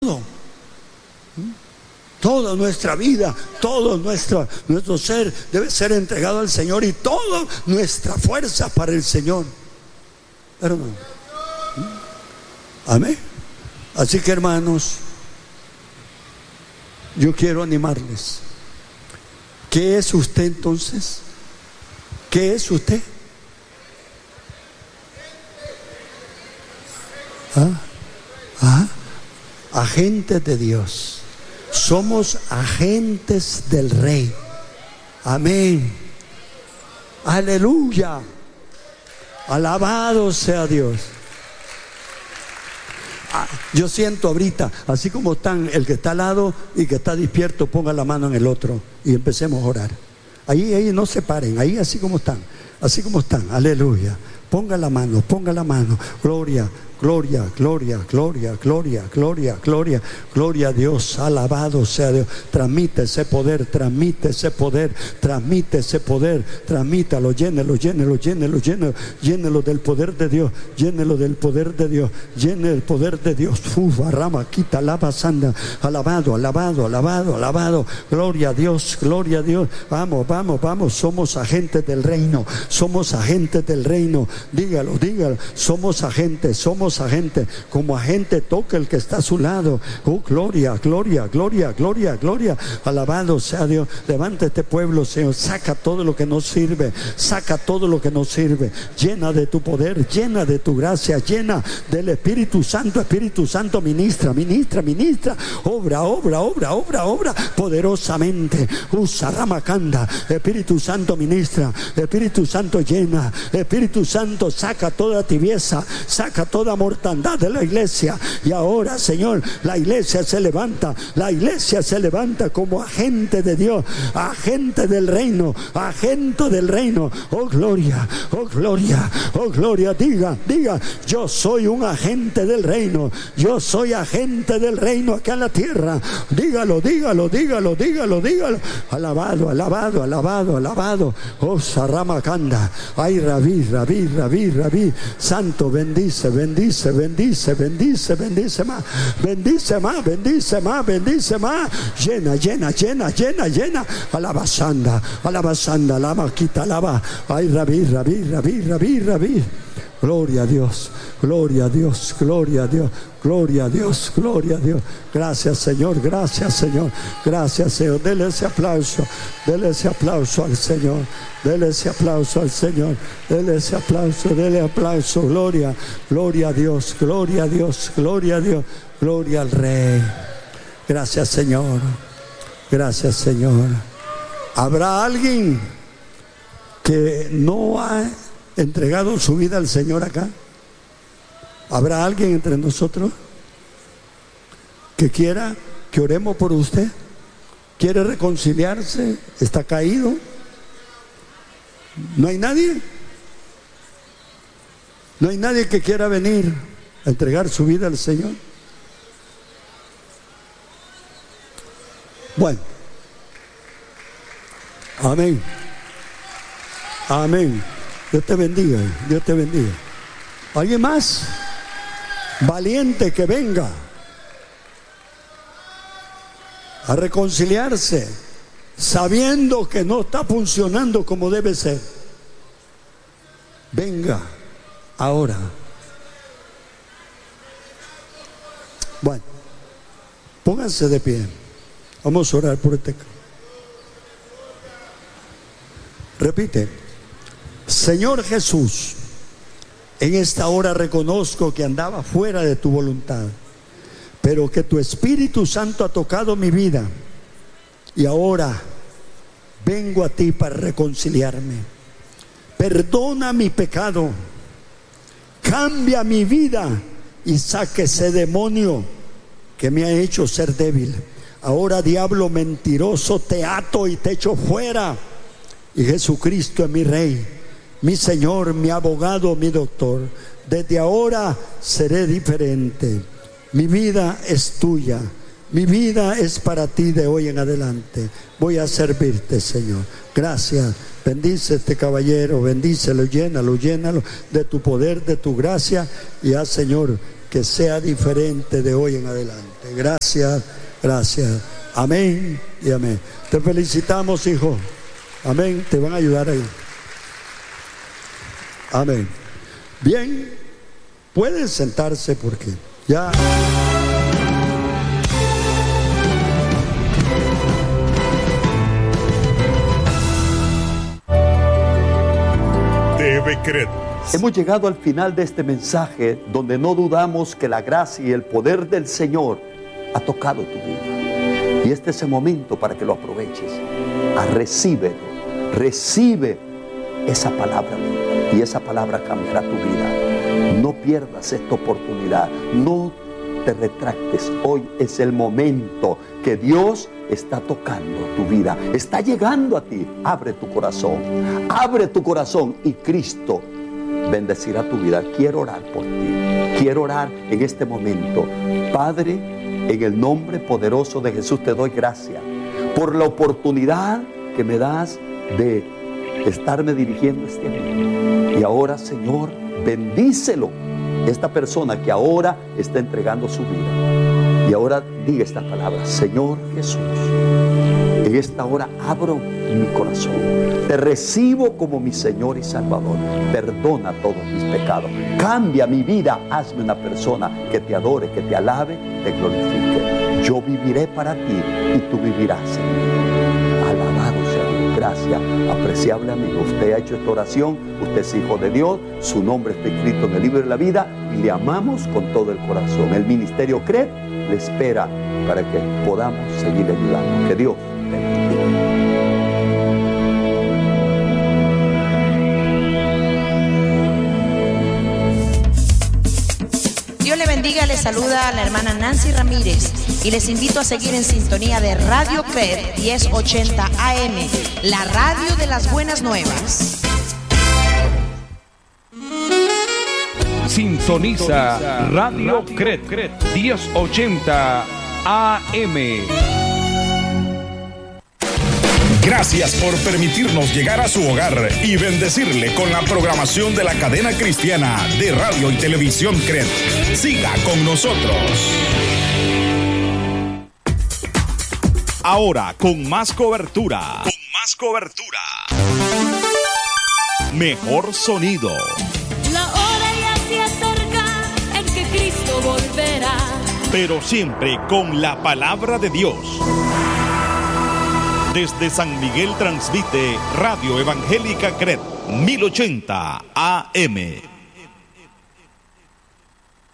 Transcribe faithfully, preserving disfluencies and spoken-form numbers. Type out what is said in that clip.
Toda nuestra vida, todo nuestro, nuestro ser debe ser entregado al Señor, y toda nuestra fuerza para el Señor, hermano. Amén. Así que, hermanos, yo quiero animarles. ¿Qué es usted entonces? ¿Qué es usted? ¿Ah? ¿Ah? Agentes de Dios. Somos agentes del Rey. Amén. Aleluya. Alabado sea Dios. Ah, yo siento ahorita, así como están, el que está al lado y que está despierto, ponga la mano en el otro y empecemos a orar. Ahí, ahí no se paren, ahí así como están, así como están. Aleluya. Ponga la mano, ponga la mano. Gloria. Gloria, gloria, gloria, gloria, gloria, gloria, gloria a Dios, alabado sea Dios. Transmite ese poder, transmite ese poder, transmite ese poder, transmítalo, llénelo, llénelo, llénelo, llénelo, llénelo del poder de Dios, llénelo del poder de Dios, llene el poder de Dios. Fufa, rama, quita, lava, sanda, alabado, alabado, alabado, alabado, gloria a Dios, gloria a Dios. Vamos, vamos, vamos, somos agentes del reino, somos agentes del reino, dígalo, dígalo, somos agentes, somos agente, como agente toca el que está a su lado. Oh, gloria, gloria, gloria, gloria, gloria, alabado sea Dios. Levanta este pueblo, Señor, saca todo lo que nos sirve, saca todo lo que nos sirve, llena de tu poder, llena de tu gracia, llena del Espíritu Santo. Espíritu Santo, ministra, ministra, ministra, obra, obra, obra, obra, obra poderosamente. Usa ramacanda. Espíritu Santo, ministra. Espíritu Santo, llena. Espíritu Santo, saca toda tibieza, saca toda mortandad de la iglesia. Y ahora, Señor, la iglesia se levanta, la iglesia se levanta como agente de Dios, agente del reino, agente del reino. Oh, gloria, oh, gloria, oh, gloria. Diga, diga, yo soy un agente del reino, yo soy agente del reino acá en la tierra. Dígalo, dígalo, dígalo, dígalo, dígalo. Alabado, alabado, alabado, alabado. Oh, Saramacanda. Ay, rabí, rabí, rabí, rabí. Santo, bendice, bendice, bendice, bendice, bendice más, bendice más, bendice más, bendice más. Llena, llena, llena, llena, llena. Alabasanda, alabasanda, alaba, quita, alaba. Ay, rabí, rabí, rabí, rabí, rabí. Gloria a Dios, gloria a Dios, gloria a Dios, gloria a Dios, gloria a Dios. Gracias, Señor, gracias, Señor, gracias, Señor. Dele ese aplauso, dele ese aplauso al Señor, dele ese aplauso al Señor, dele ese aplauso, dele aplauso. Gloria, gloria a Dios, gloria a Dios, gloria a Dios, gloria al Rey. Gracias, Señor, gracias, Señor. ¿Habrá alguien que no ha entregado su vida al Señor acá? ¿Habrá alguien entre nosotros que quiera que oremos por usted? ¿Quiere reconciliarse? ¿Está caído? ¿No hay nadie? ¿No hay nadie que quiera venir a entregar su vida al Señor? Bueno, amén, amén. Dios te bendiga, Dios te bendiga. ¿Alguien más? Valiente que venga a reconciliarse, sabiendo que no está funcionando como debe ser. Venga ahora. Bueno, pónganse de pie. Vamos a orar por este. Repite. Señor Jesús, en esta hora reconozco que andaba fuera de tu voluntad, pero que tu Espíritu Santo ha tocado mi vida, y ahora vengo a ti para reconciliarme. Perdona mi pecado, cambia mi vida y saque ese demonio que me ha hecho ser débil. Ahora, diablo mentiroso, te ato y te echo fuera, y Jesucristo es mi Rey, mi Señor, mi abogado, mi doctor. Desde ahora seré diferente. Mi vida es tuya. Mi vida es para ti de hoy en adelante. Voy a servirte, Señor. Gracias. Bendice a este caballero, bendícelo, llénalo, llénalo de tu poder, de tu gracia. Y haz, Señor, que sea diferente de hoy en adelante. Gracias, gracias. Amén y amén. Te felicitamos, hijo. Amén. Te van a ayudar ahí. Amén. Bien, pueden sentarse porque ya... T V Cred. Hemos llegado al final de este mensaje donde no dudamos que la gracia y el poder del Señor ha tocado tu vida. Y este es el momento para que lo aproveches. Ah, recíbelo, recibe esa palabra y esa palabra cambiará tu vida. No pierdas esta oportunidad, no te retractes. Hoy es el momento que Dios está tocando tu vida, está llegando a ti. Abre tu corazón, abre tu corazón y Cristo bendecirá tu vida. Quiero orar por ti, quiero orar en este momento. Padre, en el nombre poderoso de Jesús te doy gracias por la oportunidad que me das de estarme dirigiendo este día. Y ahora, Señor, bendícelo, esta persona que ahora está entregando su vida. Y ahora diga esta palabra: Señor Jesús, en esta hora abro mi corazón, te recibo como mi Señor y Salvador. Perdona todos mis pecados, cambia mi vida, hazme una persona que te adore, que te alabe, te glorifique. Yo viviré para ti y tú vivirás en mí. Alabado sea Dios. Gracias, apreciable amigo. Usted ha hecho esta oración, usted es hijo de Dios, su nombre está escrito en el libro de la vida y le amamos con todo el corazón. El Ministerio Cred le espera para que podamos seguir ayudando. Que Dios te bendiga. Dios le bendiga, le saluda a la hermana Nancy Ramírez y les invito a seguir en sintonía de Radio Cred diez ochenta A M, la radio de las buenas nuevas. Sintoniza Radio Cred diez ochenta A M. Gracias por permitirnos llegar a su hogar y bendecirle con la programación de la cadena cristiana de radio y televisión Cred. Siga con nosotros. Ahora con más cobertura. Con más cobertura. Mejor sonido. La hora ya se acerca en que Cristo volverá. Pero siempre con la palabra de Dios. Desde San Miguel transmite Radio Evangélica Cred mil ochenta A M.